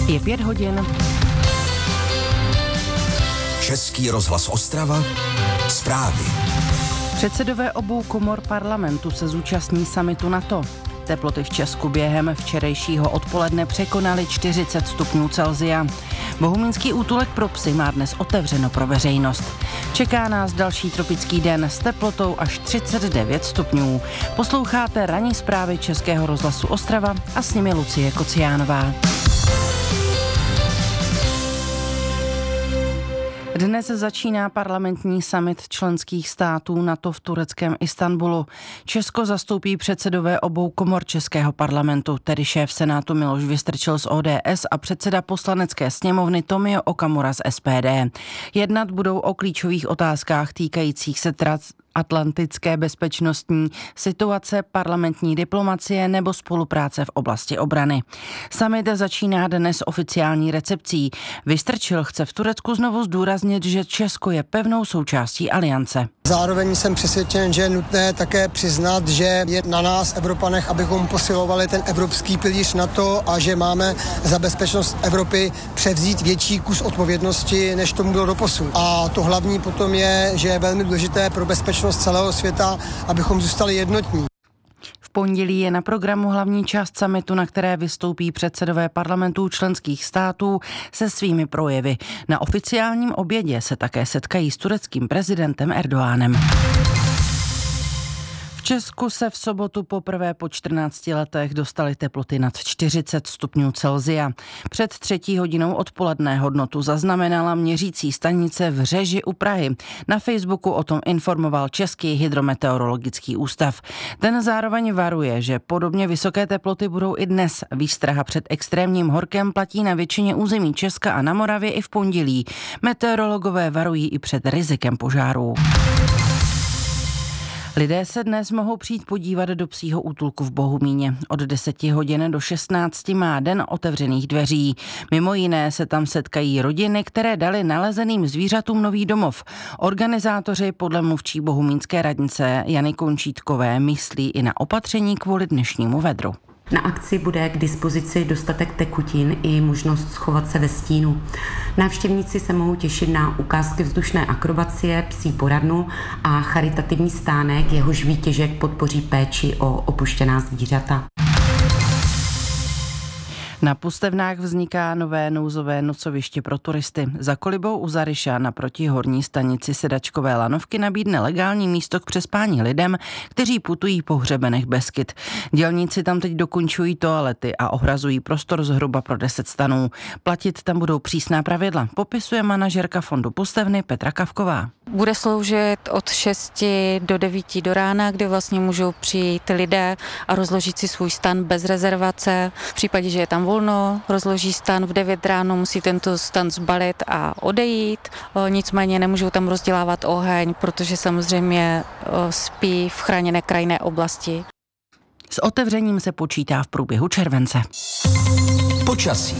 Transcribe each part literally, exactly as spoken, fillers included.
Je pět hodin. Český rozhlas Ostrava. Zprávy. Předsedové obou komor parlamentu se zúčastní summitu NATO. Teploty v Česku během včerejšího odpoledne překonaly čtyřicet stupňů Celsia. Bohumínský útulek pro psy má dnes otevřeno pro veřejnost. Čeká nás další tropický den s teplotou až třicet devět stupňů. Posloucháte ranní zprávy Českého rozhlasu Ostrava a s nimi Lucie Kociánová. Dnes začíná parlamentní summit členských států NATO v tureckém Istanbulu. Česko zastoupí předsedové obou komor českého parlamentu, tedy šéf Senátu Miloš Vystrčil z O D S a předseda poslanecké sněmovny Tomio Okamura z S P D. Jednat budou o klíčových otázkách týkajících se atlantické bezpečnostní situace, parlamentní diplomacie nebo spolupráce v oblasti obrany. Summit začíná dnes oficiální recepcí. Vystrčil chce v Turecku znovu zdůraznit, že Česko je pevnou součástí aliance. Zároveň jsem přesvědčen, že je nutné také přiznat, že je na nás, Evropanech, abychom posilovali ten evropský pilíř NATO a že máme za bezpečnost Evropy převzít větší kus odpovědnosti, než tomu bylo doposud. A to hlavní potom je, že je velmi důležité pro bezpečnost celého světa, abychom zůstali jednotní. V pondělí je na programu hlavní část summitu, na které vystoupí předsedové parlamentů členských států se svými projevy. Na oficiálním obědě se také setkají s tureckým prezidentem Erdoganem. V Česku se v sobotu poprvé po čtrnácti letech dostaly teploty nad čtyřicet stupňů Celsia. Před třetí hodinou odpoledne hodnotu zaznamenala měřící stanice v Řeži u Prahy. Na Facebooku o tom informoval Český hydrometeorologický ústav. Ten zároveň varuje, že podobně vysoké teploty budou i dnes. Výstraha před extrémním horkem platí na většině území Česka a na Moravě i v pondělí. Meteorologové varují i před rizikem požárů. Lidé se dnes mohou přijít podívat do psího útulku v Bohumíně. Od deseti hodin do šestnácti má den otevřených dveří. Mimo jiné se tam setkají rodiny, které dali nalezeným zvířatům nový domov. Organizátoři podle mluvčí bohumínské radnice Jany Končítkové myslí i na opatření kvůli dnešnímu vedru. Na akci bude k dispozici dostatek tekutin i možnost schovat se ve stínu. Návštěvníci se mohou těšit na ukázky vzdušné akrobacie, psí poradnu a charitativní stánek, jehož výtěžek podpoří péči o opuštěná zvířata. Na Pustevnách vzniká nové nouzové nocoviště pro turisty. Za kolibou u Zaryša naproti horní stanici Sedačkové lanovky nabídne legální místo k přespání lidem, kteří putují po hřebenech Beskyd. Dělníci tam teď dokončují toalety a ohrazují prostor zhruba pro deset stanů. Platit tam budou přísná pravidla, popisuje manažerka fondu Pustevny Petra Kavková. Bude sloužit od šesti do devíti do rána, kdy vlastně můžou přijít lidé a rozložit si svůj stan bez rezervace. V případě, že je tam volno, rozloží stan v devět ráno, musí tento stan zbalit a odejít. Nicméně nemůžou tam rozdělávat oheň, protože samozřejmě spí v chráněné krajinné oblasti. S otevřením se počítá v průběhu července. Počasí.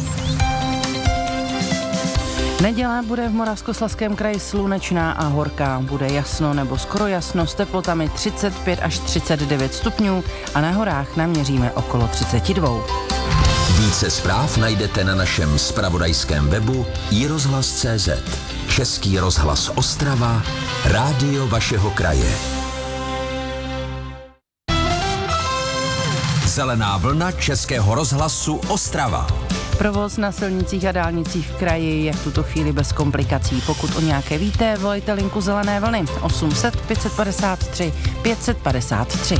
Neděle bude v Moravskoslezském kraji slunečná a horká. Bude jasno nebo skoro jasno s teplotami třicet pět až třicet devět stupňů a na horách naměříme okolo třicet dva. Více zpráv najdete na našem zpravodajském webu i rozhlas tečka cé zet. Český rozhlas Ostrava, rádio vašeho kraje. Zelená vlna Českého rozhlasu Ostrava. Provoz na silnicích a dálnicích v kraji je v tuto chvíli bez komplikací. Pokud o nějaké víte, volejte linku Zelené vlny osm set pět padesát tři pět padesát tři.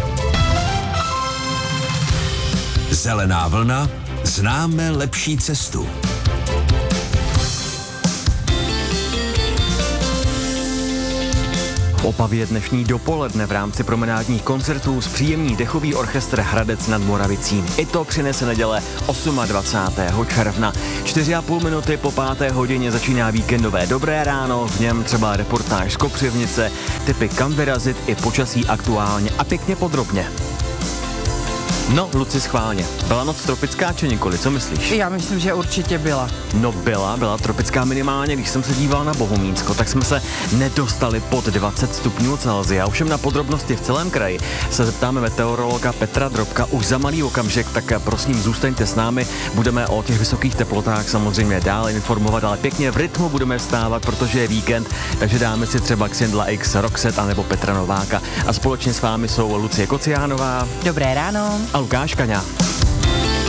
Zelená vlna, známe lepší cestu. V Opavě dnešní dopoledne v rámci promenádních koncertů zpříjemní dechový orchestr Hradec nad Moravicí. I to přinese neděle dvacátého osmého června. Čtyři a půl minuty po páté hodině začíná víkendové Dobré ráno, v něm třeba reportáž z Kopřivnice, tipy kam vyrazit i počasí aktuálně a pěkně podrobně. No, Luci, schválně. Byla noc tropická či nikoli, co myslíš? Já myslím, že určitě byla. No byla, byla tropická minimálně, když jsem se díval na Bohumínsko, tak jsme se nedostali pod dvacet stupňů Celsia. Ovšem na podrobnosti v celém kraji se zeptáme meteorologa Petra Drobka už za malý okamžik, tak prosím zůstaňte s námi, budeme o těch vysokých teplotách samozřejmě dále informovat, ale pěkně v rytmu budeme vstávat, protože je víkend, takže dáme si třeba Xindla X, Roxette anebo Petra Nováka a společně s vámi jsou Lucie Kociánová. Dobré ráno. A Lukáš Kaňa.